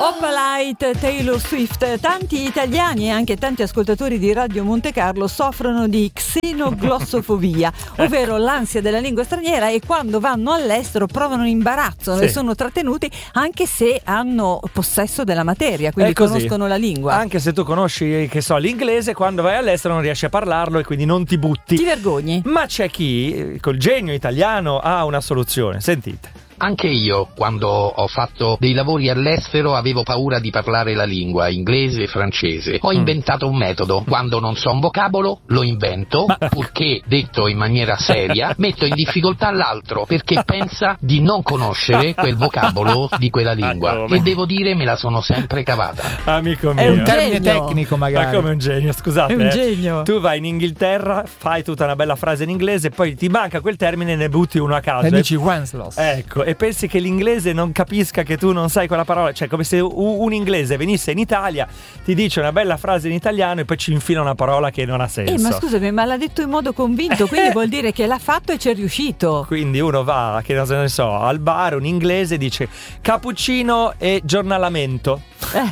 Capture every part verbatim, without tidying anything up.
Opalite, Taylor Swift. Tanti italiani e anche tanti ascoltatori di Radio Monte Carlo soffrono di xenoglossofobia, ovvero l'ansia della lingua straniera, e quando vanno all'estero provano imbarazzo sì. e sono trattenuti anche se hanno possesso della materia, quindi conoscono la lingua. Anche se tu conosci, che so, l'inglese, quando vai all'estero non riesci a parlarlo e quindi non ti butti. Ti vergogni. Ma c'è chi col genio italiano ha una soluzione. Sentite. Anche io, quando ho fatto dei lavori all'estero, avevo paura di parlare la lingua inglese e francese. Ho mm. inventato un metodo. Quando non so un vocabolo, lo invento, Ma... purché, detto in maniera seria, metto in difficoltà l'altro, perché pensa di non conoscere quel vocabolo di quella lingua. E devo dire, me la sono sempre cavata. Amico mio. È un termine tecnico, magari. Ma come un genio, scusate. È un genio. Eh. Tu vai in Inghilterra, fai tutta una bella frase in inglese, poi ti manca quel termine e ne butti uno a caso. E dici Wenceslas. Ecco. E pensi che l'inglese non capisca che tu non sai quella parola, cioè come se un inglese venisse in Italia, ti dice una bella frase in italiano e poi ci infila una parola che non ha senso. Eh, ma scusami, ma l'ha detto in modo convinto, quindi vuol dire che l'ha fatto e ci è riuscito. Quindi uno va, che non ne so, al bar, un inglese dice cappuccino e giornalamento.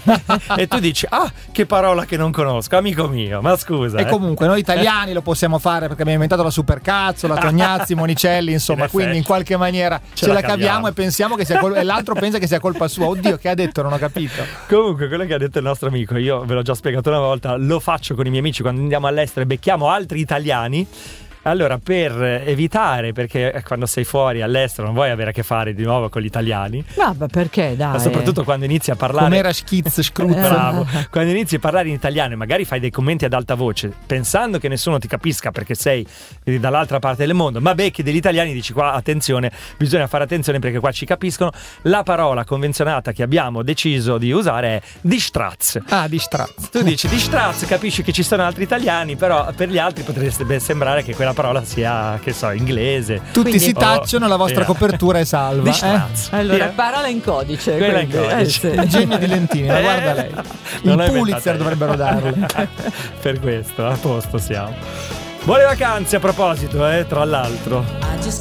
E tu dici, ah, che parola che non conosco, amico mio, ma scusa. E eh. comunque noi italiani lo possiamo fare perché abbiamo inventato la supercazzo, la Tognazzi, Monicelli, insomma, in quindi in qualche maniera ce, ce la, la caviamo e pensiamo che sia col- e l'altro pensa che sia colpa sua. Oddio, che ha detto? Non ho capito. Comunque, quello che ha detto il nostro amico, io ve l'ho già spiegato una volta, lo faccio con i miei amici quando andiamo all'estero e becchiamo altri italiani. Allora, per evitare, perché quando sei fuori all'estero non vuoi avere a che fare di nuovo con gli italiani. Vabbè, perché dai? Ma soprattutto quando inizi a parlare. Com'era schizz, scruzzo. Bravo. Quando inizi a parlare in italiano e magari fai dei commenti ad alta voce, pensando che nessuno ti capisca perché sei dall'altra parte del mondo, ma becchi degli italiani, dici qua attenzione, bisogna fare attenzione perché qua ci capiscono. La parola convenzionata che abbiamo deciso di usare è distraz. Ah, distraz. Tu dici distraz, capisci che ci sono altri italiani, però per gli altri potrebbe sembrare che quella parola sia, che so, inglese. Tutti quindi, si tacciono, la vostra yeah. copertura è salva. Eh? Allora, yeah. parola in codice. Quella in codice. Eh, sì. Il genio di Lentini, la guarda lei. Non I Pulitzer dovrebbero darle. Per questo, a posto siamo. Buone vacanze a proposito, eh, tra l'altro.